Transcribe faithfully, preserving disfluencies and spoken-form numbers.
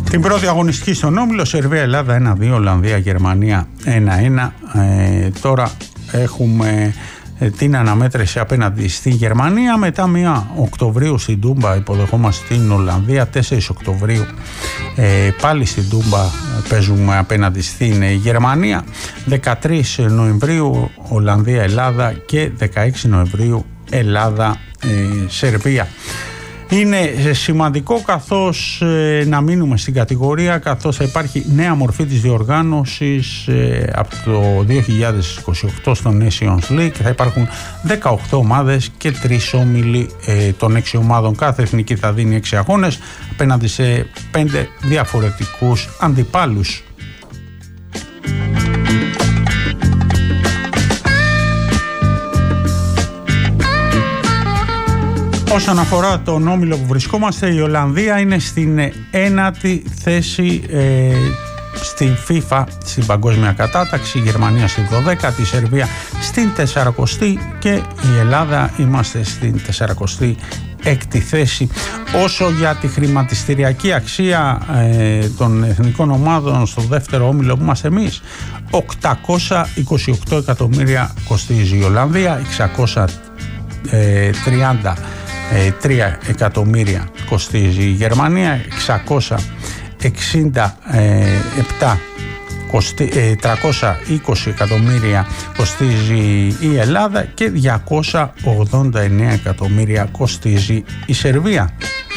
Την πρώτη αγωνιστική στον όμιλο, Σερβία Ελλάδα ένα δύο, Ολλανδία Γερμανία ένα ένα. Ε, τώρα έχουμε την αναμέτρηση απέναντι στη Γερμανία. Μετά μία Οκτωβρίου στην Τούμπα υποδεχόμαστε την Ολλανδία. τέσσερις Οκτωβρίου ε, πάλι στην Τούμπα παίζουμε απέναντι στην Γερμανία. δεκατρείς Νοεμβρίου Ολλανδία Ελλάδα και δεκαέξι Νοεμβρίου Ελλάδα ε, Σερβία. Είναι σημαντικό καθώς ε, να μείνουμε στην κατηγορία, καθώς θα υπάρχει νέα μορφή της διοργάνωσης ε, από το δύο χιλιάδες είκοσι οκτώ στο Nations League. Θα υπάρχουν δεκαοκτώ ομάδες και τρεις όμιλοι ε, των έξι ομάδων. Κάθε εθνική θα δίνει έξι αγώνες απέναντι σε πέντε διαφορετικούς αντιπάλους. Όσον αφορά τον όμιλο που βρισκόμαστε, η Ολλανδία είναι στην ένατη θέση ε, στην FIFA, στην παγκόσμια κατάταξη, η Γερμανία στην δωδέκατη, η Σερβία στην τεσσαρακοστή και η Ελλάδα είμαστε στην τεσσαρακοστή έκτη θέση. Όσο για τη χρηματιστηριακή αξία ε, των εθνικών ομάδων στο δεύτερο όμιλο που είμαστε εμείς, οκτακόσια είκοσι οκτώ εκατομμύρια κοστίζει η Ολλανδία, εξακόσια τριάντα τρία εκατομμύρια κοστίζει η Γερμανία, εξακόσια εξήντα επτά τριακόσια είκοσι εκατομμύρια κοστίζει η Ελλάδα και διακόσια ογδόντα εννέα εκατομμύρια κοστίζει η Σερβία.